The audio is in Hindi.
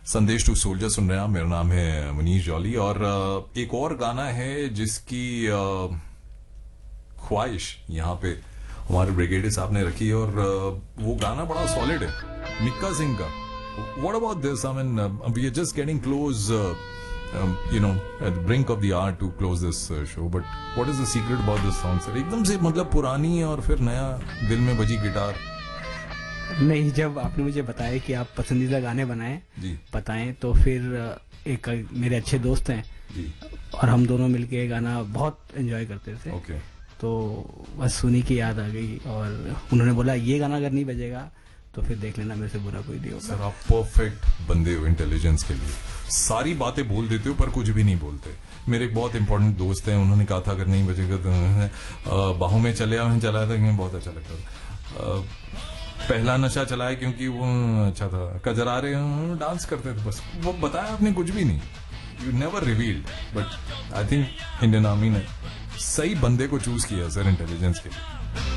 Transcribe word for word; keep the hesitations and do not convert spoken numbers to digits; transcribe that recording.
संदेश टू सोल्जर सुन रहे हैं आप। मेरा नाम है मनीष जौली और अ, एक और गाना है जिसकी अ, ख्वाहिश यहाँ पे हमारे ब्रिगेडियर साहब ने रखी है और अ, वो गाना बड़ा सॉलिड है मिक्का सिंह का। What about this? I mean we are just getting close you know at the brink of the are to close this show, but what is the secret about this song sir? एकदम से मतलब पुरानी और फिर नया दिल में बजी गिटार। नहीं, जब आपने मुझे बताया कि आप पसंदीदा गाने बनाएं जी बताएं तो फिर एक मेरे अच्छे दोस्त हैं जी और हम दोनों मिलके ये गाना बहुत एंजॉय करते थे। ओके तो बस सुनी की याद आ गई और उन्होंने बोला ये गाना अगर नहीं बजेगा तो फिर देख लेना, मेरे से बुरा कोई नहीं होगा। सर आप परफेक्ट बंदे हो इंटेलिजेंस के लिए, सारी बातें बोल देते हो पर कुछ भी नहीं बोलते। मेरे एक बहुत इंपॉर्टेंट दोस्त हैं, उन्होंने कहा था अगर नहीं बजेगा तो उन्होंने, अ, बाहों में चले आओ चलाया था, बहुत अच्छा लगता था। अ, पहला नशा चलाया क्योंकि वो अच्छा था, कजरा रहे डांस करते थे, बस वो बताया आपने कुछ भी नहीं, you never revealed. But I think Indian army ने सही बंदे को चूज किया सर इंटेलिजेंस के लिए।